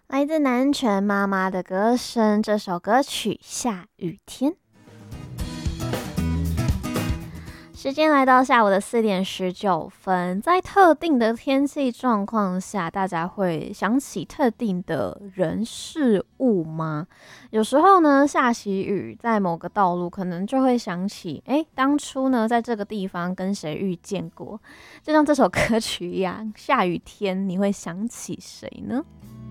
来自南拳妈妈的歌声，这首歌曲《下雨天》。时间来到下午的4:19，在特定的天气状况下，大家会想起特定的人事物吗？有时候呢，下起雨，在某个道路可能就会想起，当初呢，在这个地方跟谁遇见过，就像这首歌曲一样，下雨天你会想起谁呢？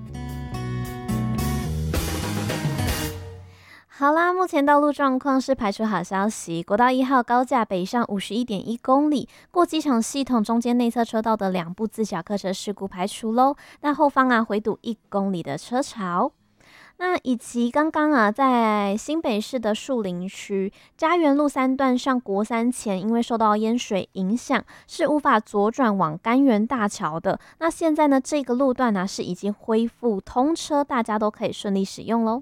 好啦，目前道路状况是排除好消息，国道1号高架北上51.1公里，过机场系统中间内侧车道的2部自小客车事故排除喽，但后方回堵1公里的车潮。那以及刚刚在新北市的树林区嘉园路3段上国三前，因为受到淹水影响，是无法左转往甘源大桥的。那现在呢，这个路段是已经恢复通车，大家都可以顺利使用喽。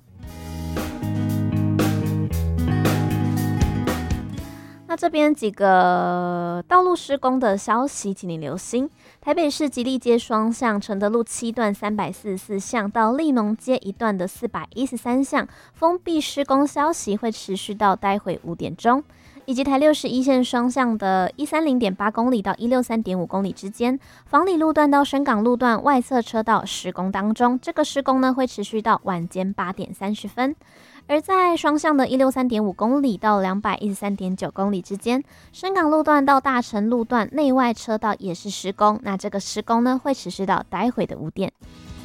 那这边几个道路施工的消息，请你留心。台北市吉利街双向承德路7段344巷到立农街1段的413巷，封闭施工消息会持续到待会5点钟。以及台61线双向的130.8公里到163.5公里之间，房里路段到深港路段外侧车道施工当中，这个施工呢会持续到晚间8点30分。而在双向的163.5公里到213.9公里之间，深港路段到大成路段内外车道也是施工，那这个施工呢会持续到待会的5点。